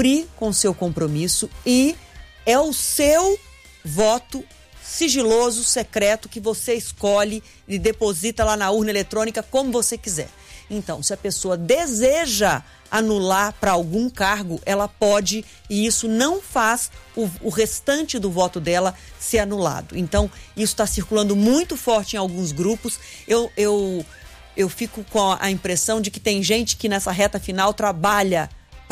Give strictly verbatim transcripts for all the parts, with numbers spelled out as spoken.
cumprir com o seu compromisso e é o seu voto sigiloso, secreto, que você escolhe e deposita lá na urna eletrônica como você quiser. Então, se a pessoa deseja anular para algum cargo, ela pode, e isso não faz o, o restante do voto dela ser anulado. Então, isso está circulando muito forte em alguns grupos. Eu, eu, eu fico com a impressão de que tem gente que nessa reta final trabalha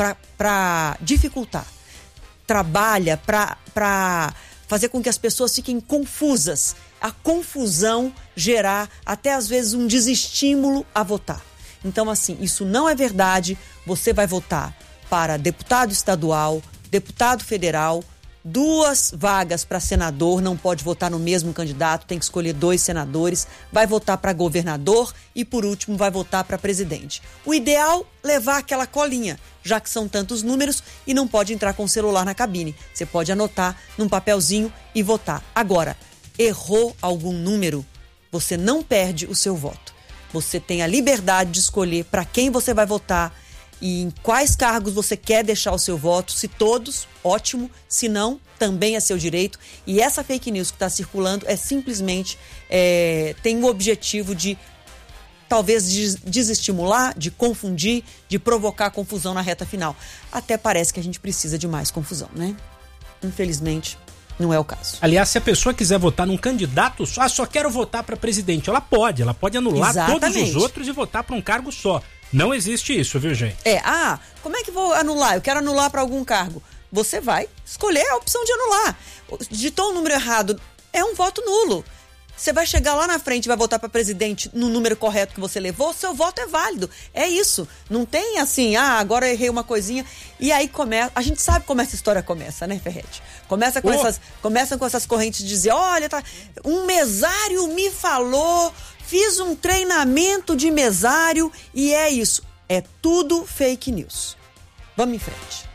para dificultar, trabalha para fazer com que as pessoas fiquem confusas, a confusão gerar até às vezes um desestímulo a votar. Então, assim, isso não é verdade. Você vai votar para deputado estadual, deputado federal, duas vagas para senador, não pode votar no mesmo candidato, tem que escolher dois senadores, vai votar para governador e, por último, vai votar para presidente. O ideal é levar aquela colinha, já que são tantos números e não pode entrar com o celular na cabine. Você pode anotar num papelzinho e votar. Agora, errou algum número, você não perde o seu voto. Você tem a liberdade de escolher para quem você vai votar e em quais cargos você quer deixar o seu voto. Se todos, ótimo. Se não, também é seu direito. E essa fake news que está circulando é simplesmente, é, tem o objetivo de talvez desestimular, de confundir, de provocar confusão na reta final. Até parece que a gente precisa de mais confusão, né? Infelizmente, não é o caso. Aliás, se a pessoa quiser votar num candidato só, ah, só quero votar para presidente, ela pode, ela pode anular Exatamente. Todos os outros e votar para um cargo só. Não existe isso, viu, gente? É, ah, como é que vou anular? Eu quero anular para algum cargo. Você vai escolher a opção de anular. Digitou um número errado, é um voto nulo. Você vai chegar lá na frente e vai votar para presidente no número correto que você levou, seu voto é válido. É isso. Não tem assim, ah, agora eu errei uma coisinha. E aí começa. A gente sabe como essa história começa, né, Ferretti? Começa com, oh. essas, começa com essas correntes de dizer: olha, tá, um mesário me falou, fiz um treinamento de mesário e é isso. É tudo fake news. Vamos em frente.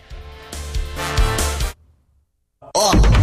Ó. Oh.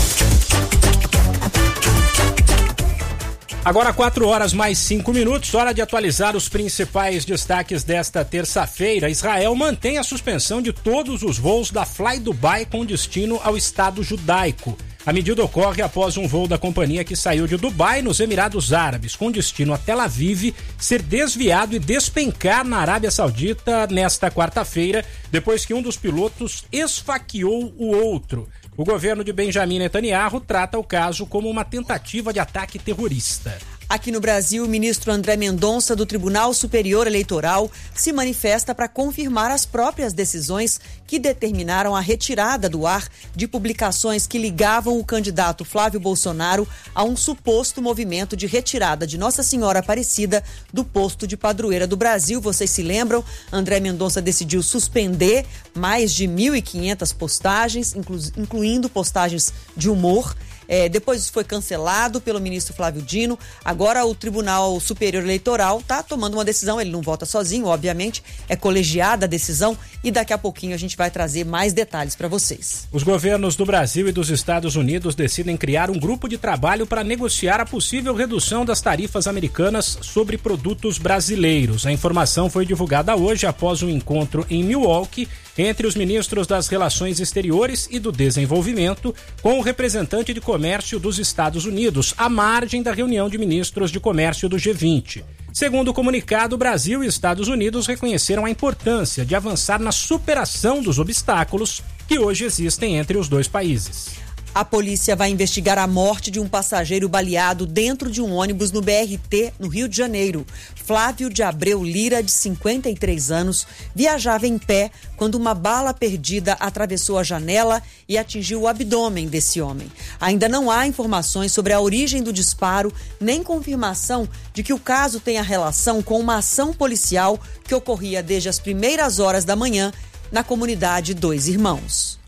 Agora quatro horas mais cinco minutos, hora de atualizar os principais destaques desta terça-feira. Israel mantém a suspensão de todos os voos da Fly Dubai com destino ao Estado judaico. A medida ocorre após um voo da companhia que saiu de Dubai, nos Emirados Árabes, com destino a Tel Aviv, ser desviado e despencar na Arábia Saudita nesta quarta-feira, depois que um dos pilotos esfaqueou o outro. O governo de Benjamin Netanyahu trata o caso como uma tentativa de ataque terrorista. Aqui no Brasil, o ministro André Mendonça, do Tribunal Superior Eleitoral, se manifesta para confirmar as próprias decisões que determinaram a retirada do ar de publicações que ligavam o candidato Flávio Bolsonaro a um suposto movimento de retirada de Nossa Senhora Aparecida do posto de padroeira do Brasil. Vocês se lembram? André Mendonça decidiu suspender mais de mil e quinhentas postagens, inclu- incluindo postagens de humor. É, depois isso foi cancelado pelo ministro Flávio Dino. Agora o Tribunal Superior Eleitoral está tomando uma decisão. Ele não vota sozinho, obviamente, é colegiada a decisão e daqui a pouquinho a gente vai trazer mais detalhes para vocês. Os governos do Brasil e dos Estados Unidos decidem criar um grupo de trabalho para negociar a possível redução das tarifas americanas sobre produtos brasileiros. A informação foi divulgada hoje após um encontro em Milwaukee entre os ministros das Relações Exteriores e do Desenvolvimento com o representante de Comércio dos Estados Unidos, à margem da reunião de ministros de comércio do G vinte. Segundo o comunicado, Brasil e Estados Unidos reconheceram a importância de avançar na superação dos obstáculos que hoje existem entre os dois países. A polícia vai investigar a morte de um passageiro baleado dentro de um ônibus no B R T, no Rio de Janeiro. Flávio de Abreu Lira, de cinquenta e três anos, viajava em pé quando uma bala perdida atravessou a janela e atingiu o abdômen desse homem. Ainda não há informações sobre a origem do disparo, nem confirmação de que o caso tenha relação com uma ação policial que ocorria desde as primeiras horas da manhã na comunidade Dois Irmãos.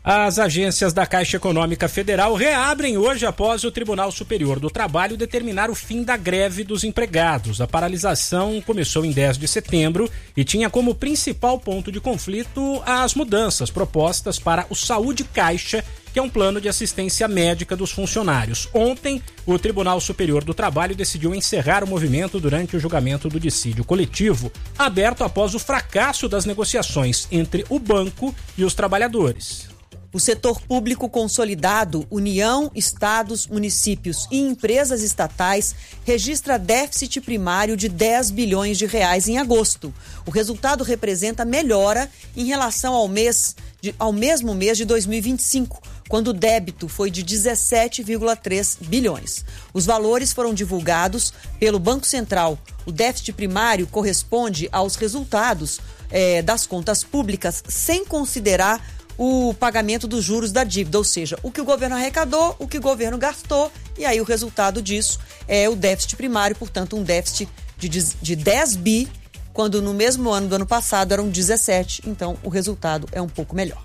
As agências da Caixa Econômica Federal reabrem hoje após o Tribunal Superior do Trabalho determinar o fim da greve dos empregados. A paralisação começou em dez de setembro e tinha como principal ponto de conflito as mudanças propostas para o Saúde Caixa, que é um plano de assistência médica dos funcionários. Ontem, o Tribunal Superior do Trabalho decidiu encerrar o movimento durante o julgamento do dissídio coletivo, aberto após o fracasso das negociações entre o banco e os trabalhadores. O setor público consolidado, União, estados, municípios e empresas estatais, registra déficit primário de dez bilhões de reais em agosto. O resultado representa melhora em relação ao, mês de, ao mesmo mês de dois mil e vinte e cinco, quando o débito foi de dezessete vírgula três bilhões. Os valores foram divulgados pelo Banco Central. O déficit primário corresponde aos resultados eh, das contas públicas, sem considerar o pagamento dos juros da dívida, ou seja, o que o governo arrecadou, o que o governo gastou, e aí o resultado disso é o déficit primário, portanto um déficit de, de dez bi, quando no mesmo ano do ano passado eram dezessete, então o resultado é um pouco melhor.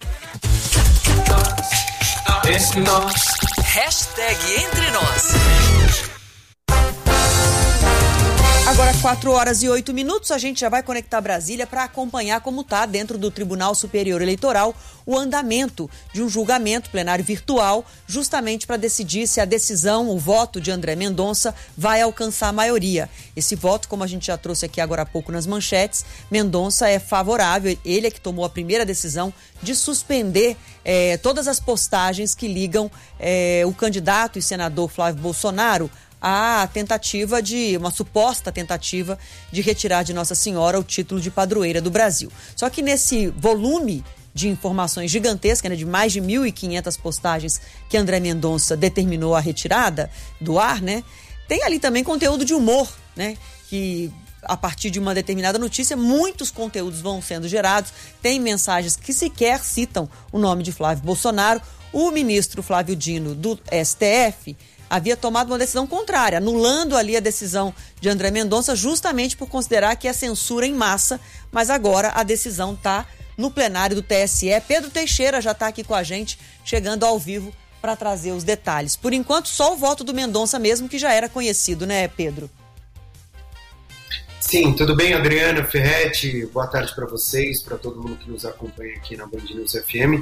Hashtag Entre Nós. Agora, quatro horas e oito minutos, a gente já vai conectar Brasília para acompanhar como está dentro do Tribunal Superior Eleitoral o andamento de um julgamento plenário virtual, justamente para decidir se a decisão, o voto de André Mendonça vai alcançar a maioria. Esse voto, como a gente já trouxe aqui agora há pouco nas manchetes, Mendonça é favorável, ele é que tomou a primeira decisão de suspender eh, todas as postagens que ligam eh, o candidato e senador Flávio Bolsonaro a tentativa de, uma suposta tentativa de retirar de Nossa Senhora o título de padroeira do Brasil. Só que nesse volume de informações gigantesca, né, de mais de mil e quinhentas postagens que André Mendonça determinou a retirada do ar, né, tem ali também conteúdo de humor, né, que a partir de uma determinada notícia, muitos conteúdos vão sendo gerados, tem mensagens que sequer citam o nome de Flávio Bolsonaro. O ministro Flávio Dino do S T F havia tomado uma decisão contrária, anulando ali a decisão de André Mendonça, justamente por considerar que é censura em massa, mas agora a decisão está no plenário do T S E. Pedro Teixeira já está aqui com a gente, chegando ao vivo para trazer os detalhes. Por enquanto, só o voto do Mendonça mesmo, que já era conhecido, né, Pedro? Sim, tudo bem, Adriana, Ferretti, boa tarde para vocês, para todo mundo que nos acompanha aqui na Band News F M.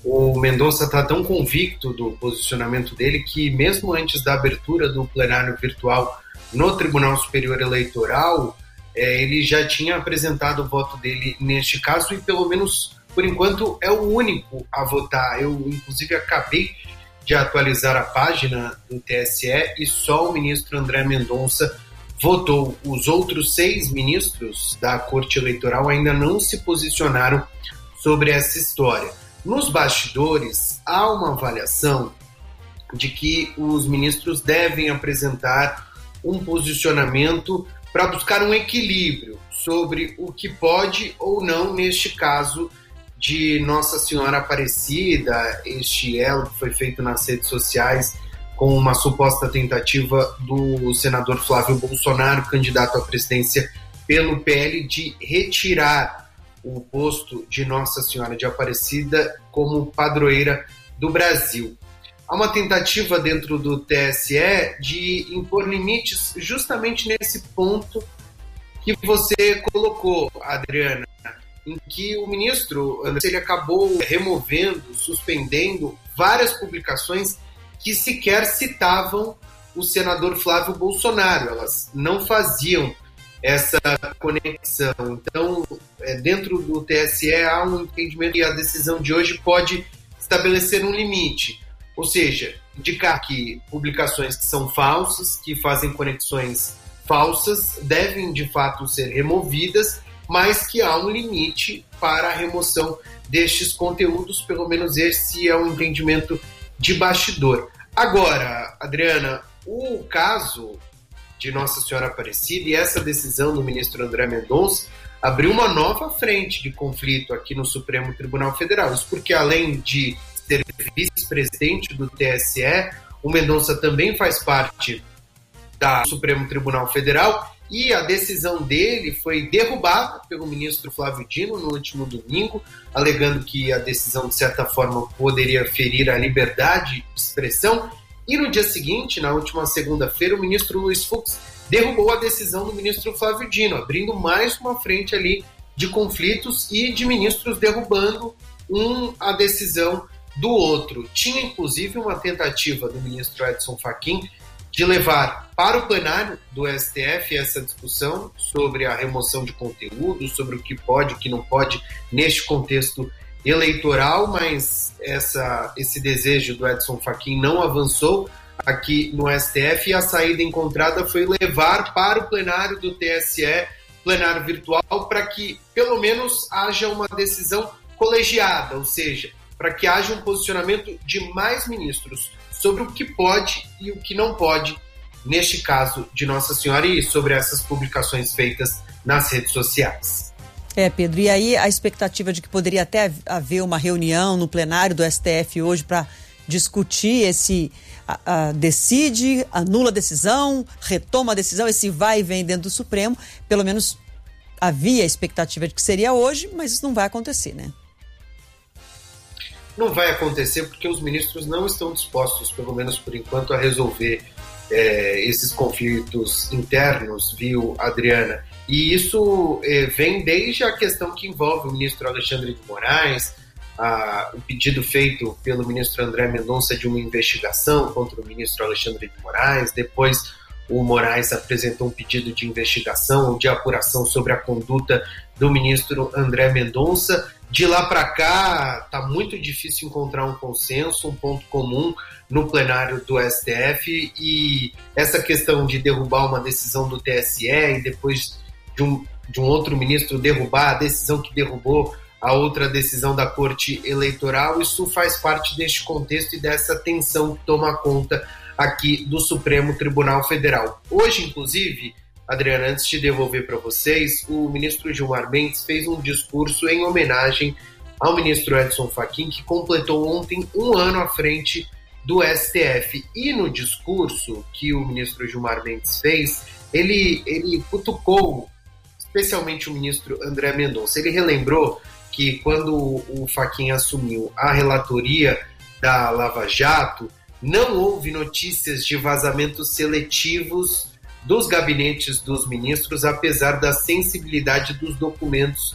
O Mendonça está tão convicto do posicionamento dele que, mesmo antes da abertura do plenário virtual no Tribunal Superior Eleitoral, é, ele já tinha apresentado o voto dele neste caso e, pelo menos por enquanto, é o único a votar. Eu, inclusive, acabei de atualizar a página do T S E e só o ministro André Mendonça votou. Os outros seis ministros da Corte Eleitoral ainda não se posicionaram sobre essa história. Nos bastidores, há uma avaliação de que os ministros devem apresentar um posicionamento para buscar um equilíbrio sobre o que pode ou não, neste caso de Nossa Senhora Aparecida, este elo que foi feito nas redes sociais com uma suposta tentativa do senador Flávio Bolsonaro, candidato à presidência pelo P L, de retirar o posto de Nossa Senhora de Aparecida como padroeira do Brasil. Há uma tentativa dentro do T S E de impor limites justamente nesse ponto que você colocou, Adriana, em que o ministro ele acabou removendo, suspendendo várias publicações que sequer citavam o senador Flávio Bolsonaro. Elas não faziam essa conexão. Então, dentro do T S E há um entendimento que a decisão de hoje pode estabelecer um limite, ou seja, indicar que publicações que são falsas, que fazem conexões falsas, devem de fato ser removidas, mas que há um limite para a remoção destes conteúdos. Pelo menos esse é o entendimento de bastidor. Agora, Adriana, o caso de Nossa Senhora Aparecida e essa decisão do ministro André Mendonça abriu uma nova frente de conflito aqui no Supremo Tribunal Federal. Isso porque, além de ser vice-presidente do T S E, o Mendonça também faz parte do Supremo Tribunal Federal e a decisão dele foi derrubada pelo ministro Flávio Dino no último domingo, alegando que a decisão, de certa forma, poderia ferir a liberdade de expressão. E no dia seguinte, na última segunda-feira, o ministro Luiz Fux derrubou a decisão do ministro Flávio Dino, abrindo mais uma frente ali de conflitos e de ministros derrubando um a decisão do outro. Tinha, inclusive, uma tentativa do ministro Edson Fachin de levar para o plenário do S T F essa discussão sobre a remoção de conteúdo, sobre o que pode e o que não pode neste contexto eleitoral, mas essa, esse desejo do Edson Fachin não avançou aqui no S T F, e a saída encontrada foi levar para o plenário do T S E, plenário virtual, para que pelo menos haja uma decisão colegiada, ou seja, para que haja um posicionamento de mais ministros sobre o que pode e o que não pode, neste caso de Nossa Senhora, e sobre essas publicações feitas nas redes sociais. É, Pedro, e aí a expectativa de que poderia até haver uma reunião no plenário do S T F hoje para discutir esse, a, a, decide, anula a decisão, retoma a decisão, esse vai e vem dentro do Supremo, pelo menos havia a expectativa de que seria hoje, mas isso não vai acontecer, né? Não vai acontecer porque os ministros não estão dispostos, pelo menos por enquanto, a resolver é, esses conflitos internos, viu, Adriana? E isso é, vem desde a questão que envolve o ministro Alexandre de Moraes, a, o pedido feito pelo ministro André Mendonça de uma investigação contra o ministro Alexandre de Moraes. Depois o Moraes apresentou um pedido de investigação, de apuração sobre a conduta do ministro André Mendonça. De lá para cá, está muito difícil encontrar um consenso, um ponto comum no plenário do S T F, e essa questão de derrubar uma decisão do T S E e depois de um, de um outro ministro derrubar a decisão que derrubou a outra decisão da Corte Eleitoral, isso faz parte deste contexto e dessa tensão que toma conta aqui do Supremo Tribunal Federal. Hoje, inclusive, Adriana, antes de devolver para vocês, o ministro Gilmar Mendes fez um discurso em homenagem ao ministro Edson Fachin, que completou ontem um ano à frente do S T F. E no discurso que o ministro Gilmar Mendes fez, ele, ele cutucou especialmente o ministro André Mendonça. Ele relembrou que quando o Fachin assumiu a relatoria da Lava Jato, não houve notícias de vazamentos seletivos dos gabinetes dos ministros, apesar da sensibilidade dos documentos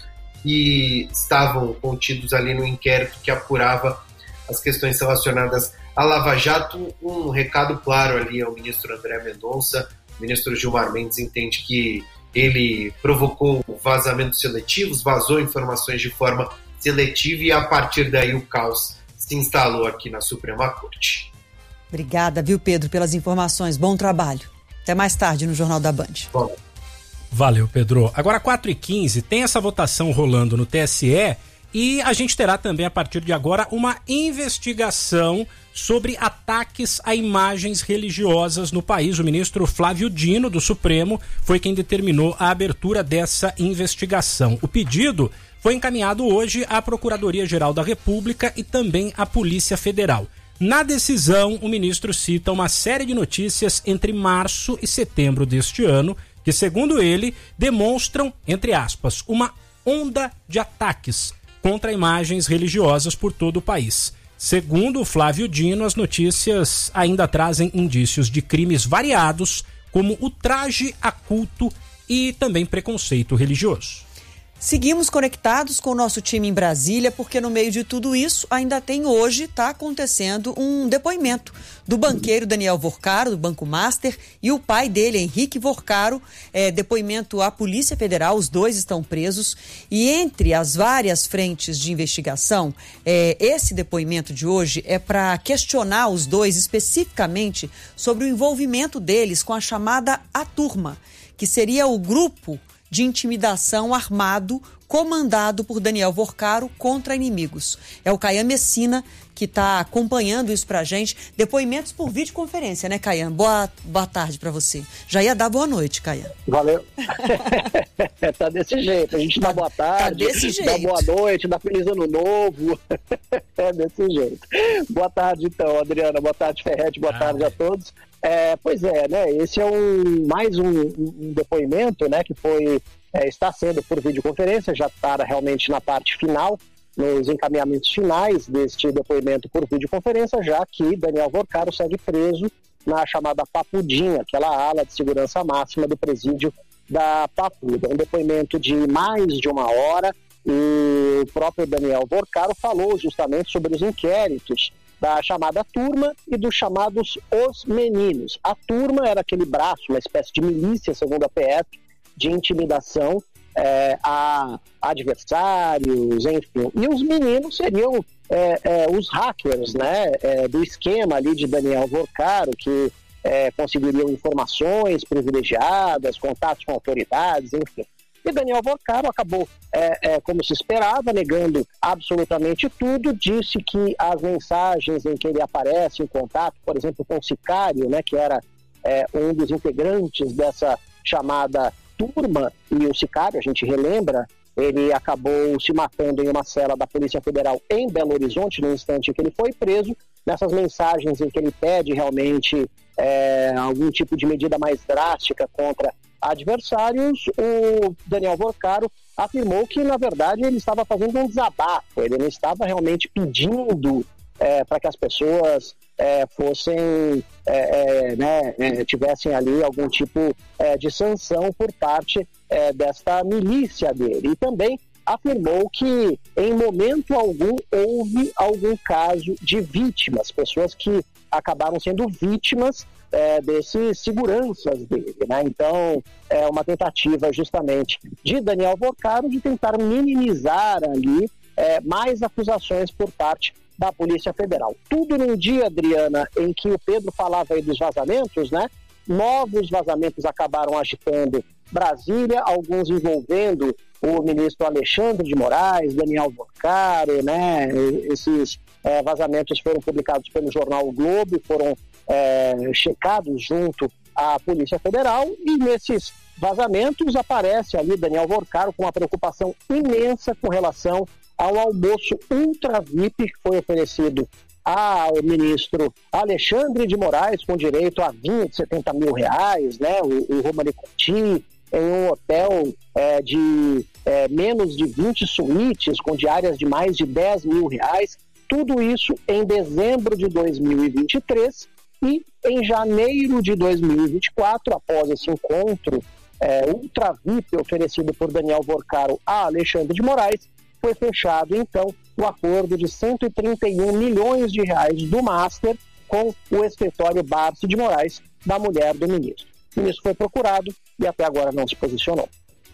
que estavam contidos ali no inquérito que apurava as questões relacionadas à Lava Jato. Um recado claro ali ao ministro André Mendonça. O ministro Gilmar Mendes entende que ele provocou vazamentos seletivos, vazou informações de forma seletiva, e a partir daí o caos se instalou aqui na Suprema Corte. Obrigada, viu, Pedro, pelas informações. Bom trabalho. Até mais tarde no Jornal da Band. Bom. Valeu, Pedro. Agora, quatro e quinze, tem essa votação rolando no T S E e a gente terá também, a partir de agora, uma investigação sobre ataques a imagens religiosas no país. O ministro Flávio Dino, do Supremo, foi quem determinou a abertura dessa investigação. O pedido foi encaminhado hoje à Procuradoria-Geral da República e também à Polícia Federal. Na decisão, o ministro cita uma série de notícias entre março e setembro deste ano, que, segundo ele, demonstram, entre aspas, uma onda de ataques contra imagens religiosas por todo o país. Segundo o Flávio Dino, as notícias ainda trazem indícios de crimes variados, como ultraje a culto e também preconceito religioso. Seguimos conectados com o nosso time em Brasília, porque no meio de tudo isso ainda tem hoje, está acontecendo um depoimento do banqueiro Daniel Vorcaro, do Banco Master, e o pai dele, Henrique Vorcaro, é, depoimento à Polícia Federal. Os dois estão presos, e entre as várias frentes de investigação, é, esse depoimento de hoje é para questionar os dois especificamente sobre o envolvimento deles com a chamada A Turma, que seria o grupo de intimidação armado comandado por Daniel Vorcaro contra inimigos. É o Caian Messina que está acompanhando isso pra gente. Depoimentos por videoconferência, né, Caian? Boa, boa tarde para você. Já ia dar boa noite, Caian. Valeu. Tá desse jeito. A gente dá boa tarde, tá desse jeito. Dá boa noite, dá feliz ano novo. É desse jeito. Boa tarde, então, Adriana. Boa tarde, Ferretti. Boa ah, tarde a todos. É, pois é, né? Esse é um, mais um, um depoimento, né, que foi, é, está sendo por videoconferência, já está realmente na parte final, nos encaminhamentos finais deste depoimento por videoconferência, já que Daniel Vorcaro segue preso na chamada Papudinha, aquela ala de segurança máxima do presídio da Papuda. Um depoimento de mais de uma hora, e o próprio Daniel Vorcaro falou justamente sobre os inquéritos da chamada turma e dos chamados os meninos. A turma era aquele braço, uma espécie de milícia, segundo a P F, de intimidação é, a adversários, enfim. E os meninos seriam é, é, os hackers, né, é, do esquema ali de Daniel Vorcaro, que é, conseguiriam informações privilegiadas, contatos com autoridades, enfim. E Daniel Vorcaro acabou, é, é, como se esperava, negando absolutamente tudo, disse que as mensagens em que ele aparece em contato, por exemplo, com o Sicário, né, que era é, um dos integrantes dessa chamada turma, e o Sicário, a gente relembra, ele acabou se matando em uma cela da Polícia Federal em Belo Horizonte, no instante em que ele foi preso. Nessas mensagens em que ele pede realmente é, algum tipo de medida mais drástica contra adversários, o Daniel Vorcaro afirmou que, na verdade, ele estava fazendo um desabafo, ele não estava realmente pedindo é, para que as pessoas é, fossem, é, é, né, é, tivessem ali algum tipo é, de sanção por parte é, desta milícia dele. E também afirmou que, em momento algum, houve algum caso de vítimas, pessoas que acabaram sendo vítimas É, desses seguranças dele, né? Então, é uma tentativa justamente de Daniel Vorcaro de tentar minimizar ali é, mais acusações por parte da Polícia Federal. Tudo num dia, Adriana, em que o Pedro falava aí dos vazamentos, né? Novos vazamentos acabaram agitando Brasília, alguns envolvendo o ministro Alexandre de Moraes, Daniel Vorcaro, né? Esses é, vazamentos foram publicados pelo jornal O Globo, foram É, checados junto à Polícia Federal, e nesses vazamentos aparece ali Daniel Vorcaro com uma preocupação imensa com relação ao almoço ultra V I P que foi oferecido ao ministro Alexandre de Moraes, com direito a vinho de setenta mil reais, né, o, o Romani Conti, em um hotel é, de é, menos de vinte suítes, com diárias de mais de dez mil reais, tudo isso em dezembro de dois mil e vinte e três. E em janeiro de dois mil e vinte e quatro, após esse encontro é, ultra V I P oferecido por Daniel Vorcaro a Alexandre de Moraes, foi fechado então o acordo de cento e trinta e um milhões de reais do Master com o escritório Barsi de Moraes, da mulher do ministro. O ministro foi procurado e até agora não se posicionou.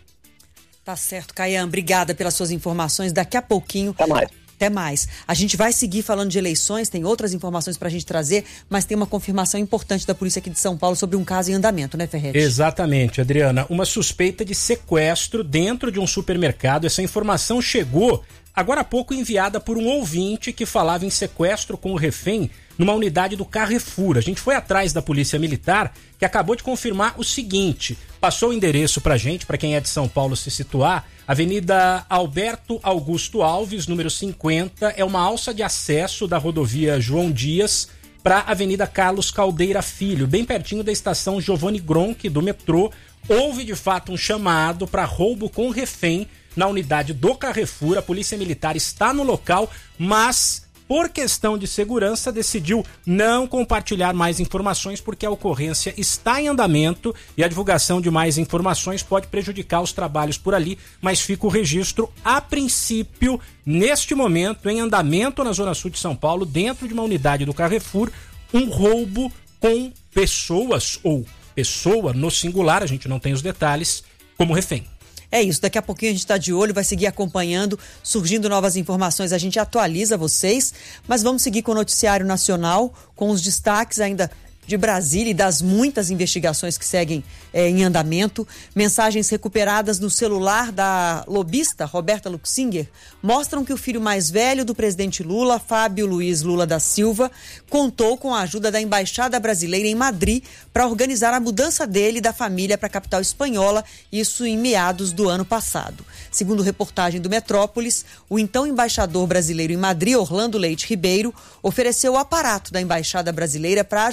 Tá certo, Caian. Obrigada pelas suas informações. Daqui a pouquinho... Até mais. Até mais. A gente vai seguir falando de eleições, tem outras informações para a gente trazer, mas tem uma confirmação importante da polícia aqui de São Paulo sobre um caso em andamento, né, Ferretti? Exatamente, Adriana. Uma suspeita de sequestro dentro de um supermercado. Essa informação chegou agora há pouco, enviada por um ouvinte que falava em sequestro com o refém numa unidade do Carrefour. A gente foi atrás da Polícia Militar, que acabou de confirmar o seguinte: passou o endereço pra gente, para quem é de São Paulo se situar, Avenida Alberto Augusto Alves, número cinquenta, é uma alça de acesso da rodovia João Dias para a Avenida Carlos Caldeira Filho, bem pertinho da estação Giovanni Gronchi do metrô. Houve de fato um chamado para roubo com refém na unidade do Carrefour. A Polícia Militar está no local, mas por questão de segurança decidiu não compartilhar mais informações, porque a ocorrência está em andamento e a divulgação de mais informações pode prejudicar os trabalhos por ali, mas fica o registro, a princípio, neste momento, em andamento na Zona Sul de São Paulo, dentro de uma unidade do Carrefour, um roubo com pessoas, ou pessoa no singular, a gente não tem os detalhes, como refém. É isso, daqui a pouquinho a gente está de olho, vai seguir acompanhando, surgindo novas informações, a gente atualiza vocês, mas vamos seguir com o noticiário nacional, com os destaques ainda de Brasília e das muitas investigações que seguem é, em andamento. Mensagens recuperadas no celular da lobista Roberta Luxinger mostram que o filho mais velho do presidente Lula, Fábio Luiz Lula da Silva, contou com a ajuda da Embaixada Brasileira em Madrid para organizar a mudança dele e da família para a capital espanhola, isso em meados do ano passado. Segundo reportagem do Metrópolis, o então embaixador brasileiro em Madrid, Orlando Leite Ribeiro, ofereceu o aparato da Embaixada Brasileira para ajudar a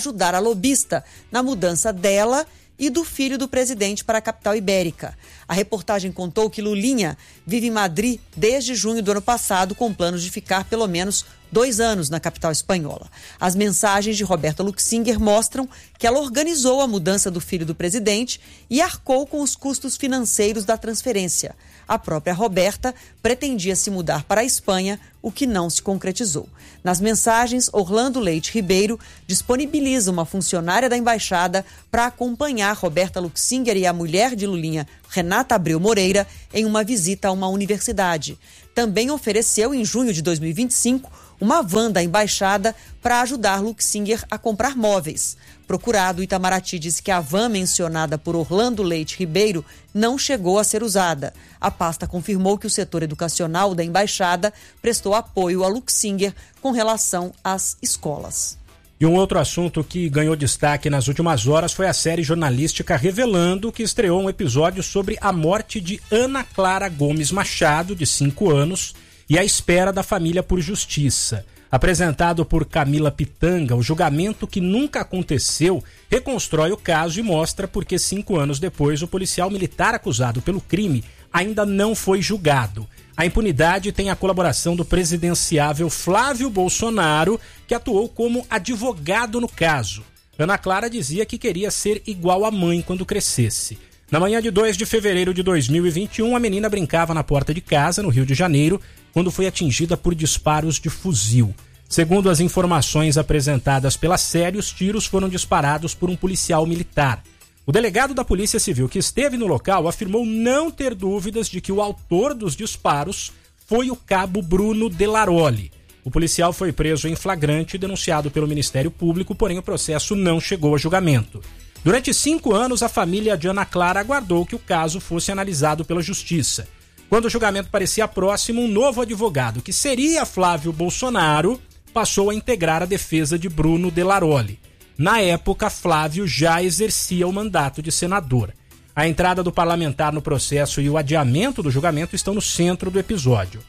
lobista na mudança dela e do filho do presidente para a capital ibérica. A reportagem contou que Lulinha vive em Madrid desde junho do ano passado, com planos de ficar pelo menos dois anos na capital espanhola. As mensagens de Roberta Luxinger mostram que ela organizou a mudança do filho do presidente e arcou com os custos financeiros da transferência. A própria Roberta pretendia se mudar para a Espanha, o que não se concretizou. Nas mensagens, Orlando Leite Ribeiro disponibiliza uma funcionária da embaixada para acompanhar Roberta Luxinger e a mulher de Lulinha, Renata Abreu Moreira, em uma visita a uma universidade. Também ofereceu, em junho de dois mil e vinte e cinco, uma van da embaixada para ajudar Luxinger a comprar móveis. Procurado, Itamaraty disse que a van mencionada por Orlando Leite Ribeiro não chegou a ser usada. A pasta confirmou que o setor educacional da embaixada prestou apoio a Luxinger com relação às escolas. E um outro assunto que ganhou destaque nas últimas horas foi a série jornalística Revelando, que estreou um episódio sobre a morte de Ana Clara Gomes Machado, de cinco anos, e a espera da família por justiça. Apresentado por Camila Pitanga, o julgamento que nunca aconteceu reconstrói o caso e mostra por que cinco anos depois o policial militar acusado pelo crime ainda não foi julgado. A impunidade tem a colaboração do presidenciável Flávio Bolsonaro, que atuou como advogado no caso. Ana Clara dizia que queria ser igual à mãe quando crescesse. Na manhã de dois de fevereiro de dois mil e vinte e um, a menina brincava na porta de casa, no Rio de Janeiro, quando foi atingida por disparos de fuzil. Segundo as informações apresentadas pela série, os tiros foram disparados por um policial militar. O delegado da Polícia Civil que esteve no local afirmou não ter dúvidas de que o autor dos disparos foi o cabo Bruno Delaroli. O policial foi preso em flagrante e denunciado pelo Ministério Público, porém o processo não chegou a julgamento. Durante cinco anos, a família de Ana Clara aguardou que o caso fosse analisado pela Justiça. Quando o julgamento parecia próximo, um novo advogado, que seria Flávio Bolsonaro, passou a integrar a defesa de Bruno Delaroli. Na época, Flávio já exercia o mandato de senador. A entrada do parlamentar no processo e o adiamento do julgamento estão no centro do episódio.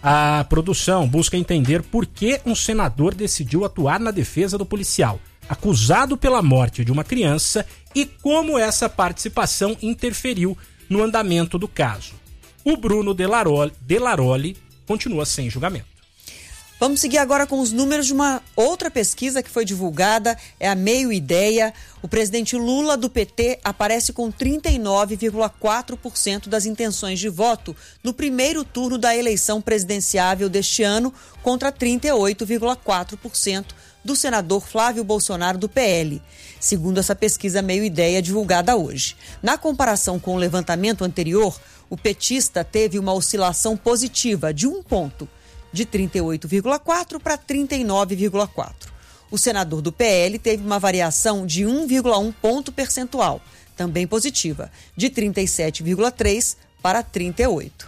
A produção busca entender por que um senador decidiu atuar na defesa do policial, acusado pela morte de uma criança, e como essa participação interferiu no andamento do caso. O Bruno Delaroli, Delaroli continua sem julgamento. Vamos seguir agora com os números de uma outra pesquisa que foi divulgada, é a Meio Ideia. O presidente Lula, do P T, aparece com trinta e nove vírgula quatro por cento das intenções de voto no primeiro turno da eleição presidenciável deste ano, contra trinta e oito vírgula quatro por cento do senador Flávio Bolsonaro, do P L, segundo essa pesquisa Meio Ideia divulgada hoje. Na comparação com o levantamento anterior, o petista teve uma oscilação positiva de um ponto, de trinta e oito vírgula quatro para trinta e nove vírgula quatro. O senador do P L teve uma variação de um vírgula um ponto percentual, também positiva, de trinta e sete vírgula três para trinta e oito.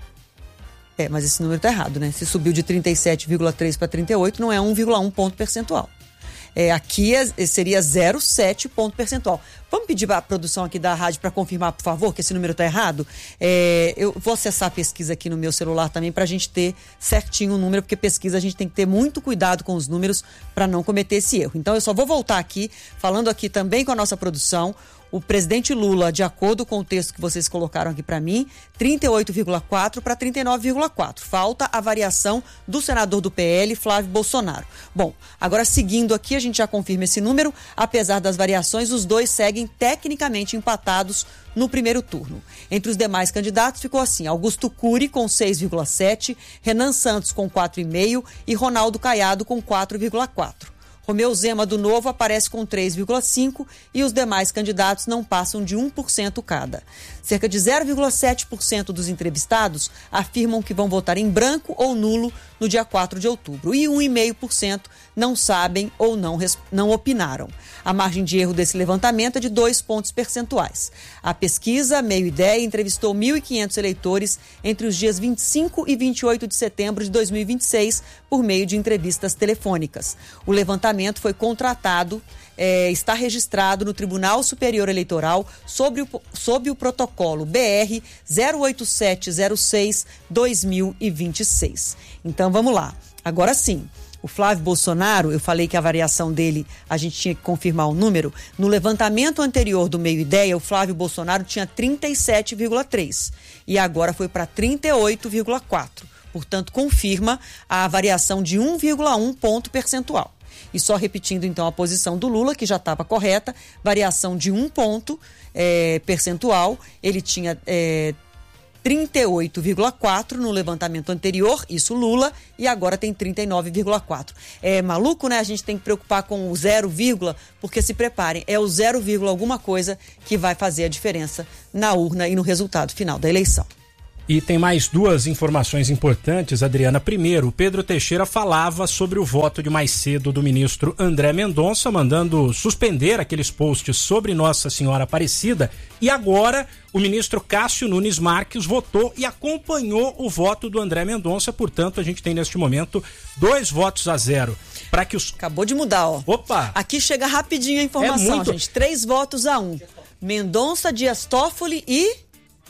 É, mas esse número está errado, né? Se subiu de trinta e sete vírgula três para trinta e oito, não é um vírgula um ponto percentual. É, aqui é, seria zero vírgula sete ponto percentual. Vamos pedir para a produção aqui da rádio para confirmar, por favor, que esse número está errado? É, eu vou acessar a pesquisa aqui no meu celular também para a gente ter certinho o número, porque pesquisa a gente tem que ter muito cuidado com os números para não cometer esse erro. Então eu só vou voltar aqui, falando aqui também com a nossa produção. O presidente Lula, de acordo com o texto que vocês colocaram aqui para mim, trinta e oito vírgula quatro para trinta e nove vírgula quatro. Falta a variação do senador do P L, Flávio Bolsonaro. Bom, agora seguindo aqui, a gente já confirma esse número. Apesar das variações, os dois seguem tecnicamente empatados no primeiro turno. Entre os demais candidatos ficou assim: Augusto Cury com seis vírgula sete, Renan Santos com quatro vírgula cinco e Ronaldo Caiado com quatro vírgula quatro. Romeu Zema, do Novo, aparece com três vírgula cinco e os demais candidatos não passam de um por cento cada. Cerca de zero vírgula sete por cento dos entrevistados afirmam que vão votar em branco ou nulo no dia quatro de outubro e um vírgula cinco por cento não sabem ou não, não opinaram. A margem de erro desse levantamento é de dois pontos percentuais. A pesquisa Meio Ideia entrevistou mil e quinhentos eleitores entre os dias vinte e cinco e vinte e oito de setembro de dois mil e vinte e seis por meio de entrevistas telefônicas. O levantamento foi contratado, é, está registrado no Tribunal Superior Eleitoral sobre o, sob o protocolo B R zero oito sete zero seis barra dois mil e vinte e seis. Então vamos lá. Agora sim. O Flávio Bolsonaro, eu falei que a variação dele, a gente tinha que confirmar o número. No levantamento anterior do Meio Ideia, o Flávio Bolsonaro tinha trinta e sete vírgula três e agora foi para trinta e oito vírgula quatro. Portanto, confirma a variação de um vírgula um ponto percentual. E só repetindo então a posição do Lula, que já estava correta, variação de um ponto é, percentual, ele tinha é, trinta e oito vírgula quatro no levantamento anterior, isso Lula, e agora tem trinta e nove vírgula quatro. É maluco, né? A gente tem que preocupar com o zero, porque se preparem, é o zero, alguma coisa que vai fazer a diferença na urna e no resultado final da eleição. E tem mais duas informações importantes, Adriana. Primeiro, o Pedro Teixeira falava sobre o voto de mais cedo do ministro André Mendonça, mandando suspender aqueles posts sobre Nossa Senhora Aparecida. E agora, o ministro Cássio Nunes Marques votou e acompanhou o voto do André Mendonça. Portanto, a gente tem neste momento dois votos a zero. Para que os... Acabou de mudar, ó. Opa! Aqui chega rapidinho a informação, é muito... gente. Três votos a um. Mendonça, Dias Toffoli e...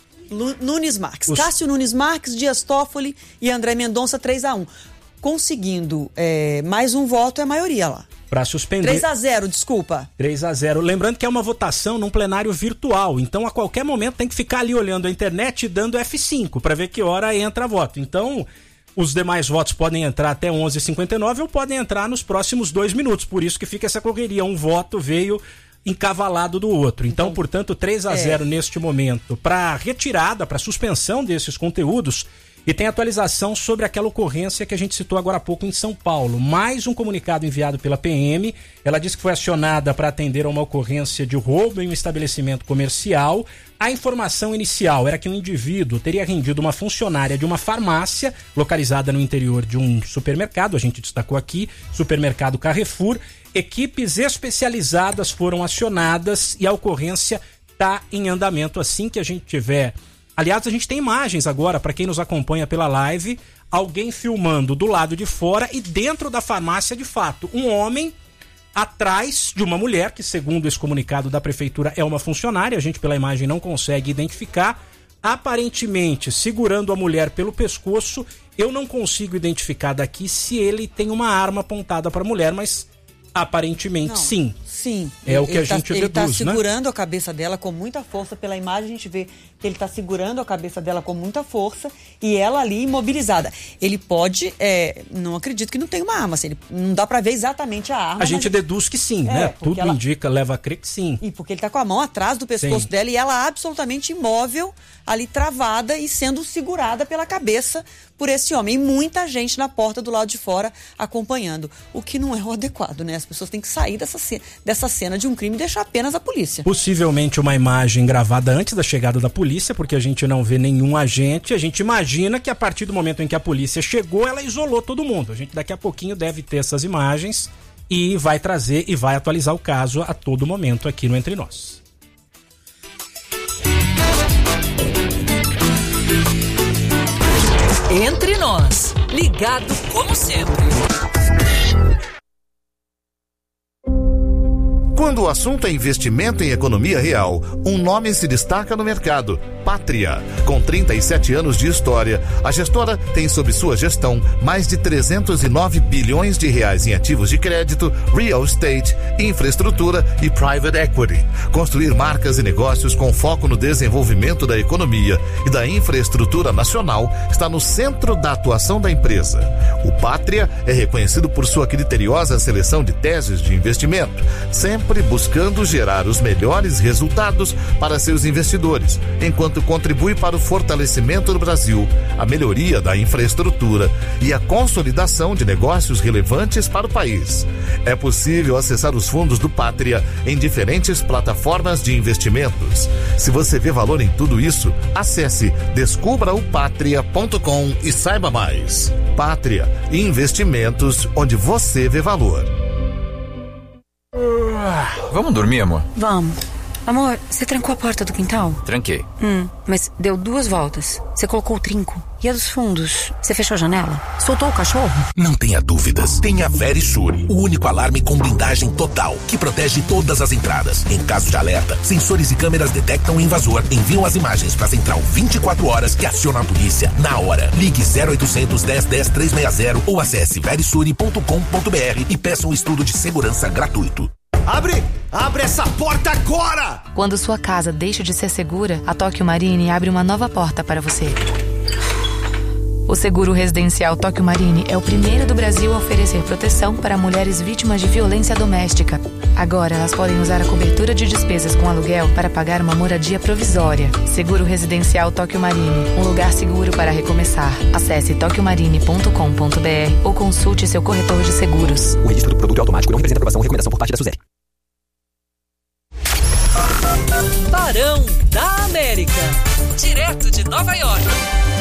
Nunes Marques. Os... Cássio Nunes Marques, Dias Toffoli e André Mendonça, três a um. Conseguindo é, mais um voto é a maioria lá. Para suspender. três a zero, desculpa. três a zero. Lembrando que é uma votação num plenário virtual. Então, a qualquer momento, tem que ficar ali olhando a internet e dando F cinco para ver que hora entra voto. Então, os demais votos podem entrar até onze e cinquenta e nove ou podem entrar nos próximos dois minutos. Por isso que fica essa correria. Um voto veio encavalado do outro. Então, então portanto, três a zero é. Neste momento para retirada, para suspensão desses conteúdos. E tem atualização sobre aquela ocorrência que a gente citou agora há pouco em São Paulo. Mais um comunicado enviado pela P M. Ela disse que foi acionada para atender a uma ocorrência de roubo em um estabelecimento comercial. A informação inicial era que um indivíduo teria rendido uma funcionária de uma farmácia localizada no interior de um supermercado. A gente destacou aqui, supermercado Carrefour. Equipes especializadas foram acionadas e a ocorrência está em andamento. Assim que a gente tiver... Aliás, a gente tem imagens agora, para quem nos acompanha pela live, alguém filmando do lado de fora e dentro da farmácia, de fato, um homem atrás de uma mulher, que segundo esse comunicado da prefeitura é uma funcionária, a gente pela imagem não consegue identificar, aparentemente segurando a mulher pelo pescoço. Eu não consigo identificar daqui se ele tem uma arma apontada para a mulher, mas aparentemente não, sim. Sim. É o que ele a gente tá, deduz, ele tá né? segurando a cabeça dela com muita força. Pela imagem a gente vê que ele está segurando a cabeça dela com muita força e ela ali imobilizada. Ele pode, é, não acredito que não tem uma arma, assim, ele, não dá para ver exatamente a arma. A gente deduz que sim, é, né? Tudo ela... indica, leva a crer que sim. E porque ele tá com a mão atrás do pescoço sim. dela e ela absolutamente imóvel, ali travada e sendo segurada pela cabeça por esse homem. E muita gente na porta do lado de fora acompanhando, o que não é o adequado, né? As pessoas têm que sair dessa cena, dessa cena de um crime e deixar apenas a polícia. Possivelmente uma imagem gravada antes da chegada da polícia, porque a gente não vê nenhum agente. A gente imagina que a partir do momento em que a polícia chegou, ela isolou todo mundo. A gente daqui a pouquinho deve ter essas imagens e vai trazer e vai atualizar o caso a todo momento aqui no Entre Nós. Entre Nós, ligado como sempre. Quando o assunto é investimento em economia real, um nome se destaca no mercado: Pátria. Com trinta e sete anos de história, a gestora tem sob sua gestão mais de trezentos e nove bilhões de reais em ativos de crédito, real estate, infraestrutura e private equity. Construir marcas e negócios com foco no desenvolvimento da economia e da infraestrutura nacional está no centro da atuação da empresa. O Pátria é reconhecido por sua criteriosa seleção de teses de investimento, sempre buscando gerar os melhores resultados para seus investidores, enquanto contribui para o fortalecimento do Brasil, a melhoria da infraestrutura e a consolidação de negócios relevantes para o país. É possível acessar os fundos do Pátria em diferentes plataformas de investimentos. Se você vê valor em tudo isso, acesse descubra o patria ponto com e saiba mais. Pátria, investimentos onde você vê valor. Vamos dormir, amor? Vamos. Amor, você trancou a porta do quintal? Tranquei. Hum, mas deu duas voltas. Você colocou o trinco. E a dos fundos? Você fechou a janela? Soltou o cachorro? Não tenha dúvidas. Tenha Verisure, o único alarme com blindagem total, que protege todas as entradas. Em caso de alerta, sensores e câmeras detectam o invasor, enviam as imagens para a central vinte e quatro horas que aciona a polícia na hora. Ligue zero oitocentos, dez, dez, trezentos e sessenta ou acesse verisure ponto com ponto b r e peça um estudo de segurança gratuito. Abre! Abre essa porta agora! Quando sua casa deixa de ser segura, a Tóquio Marine abre uma nova porta para você. O seguro residencial Tóquio Marine é o primeiro do Brasil a oferecer proteção para mulheres vítimas de violência doméstica. Agora elas podem usar a cobertura de despesas com aluguel para pagar uma moradia provisória. Seguro residencial Tóquio Marine, um lugar seguro para recomeçar. Acesse tóquio marine ponto com ponto b r ou consulte seu corretor de seguros. O registro do produto é automático, não representa aprovação ou recomendação por parte da SUSEP. Barão da América, direto de Nova York.